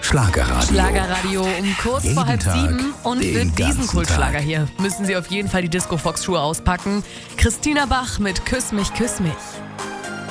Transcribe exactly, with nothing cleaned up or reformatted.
Schlagerradio. Schlagerradio um kurz Jeden vor halb Tag, sieben. Und den für diesen ganzen Kultschlager Tag. hier müssen Sie auf jeden Fall die Disco Fox Schuhe auspacken. Christina Bach mit Küss mich, küss mich.